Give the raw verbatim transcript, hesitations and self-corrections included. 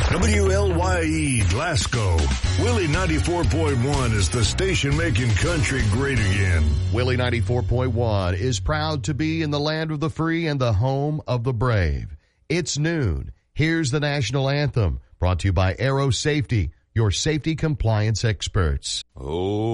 W L Y E Glasgow. Willie ninety-four point one is the station making country great again. Willie ninety-four point one is proud to be in the land of the free and the home of the brave. It's noon. Here's the national anthem, brought to you by Aero Safety, your safety compliance experts. Oh.